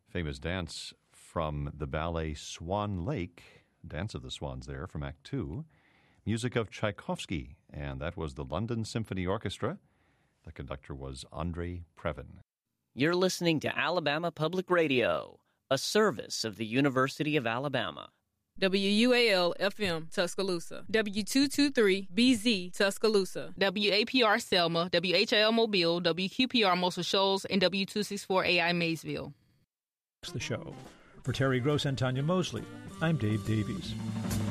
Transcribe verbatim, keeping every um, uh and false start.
famous dance from the ballet Swan Lake, Dance of the Swans there from Act Two. Music of Tchaikovsky, and that was the London Symphony Orchestra. The conductor was Andre Previn. You're listening to Alabama Public Radio, a service of the University of Alabama. W U A L F M Tuscaloosa, W two twenty-three B Z Tuscaloosa, W A P R Selma, W H L Mobile, W Q P R Muscle Shoals, and W two sixty-four A I Maysville. The show. For Terry Gross and Tanya Mosley, I'm Dave Davies.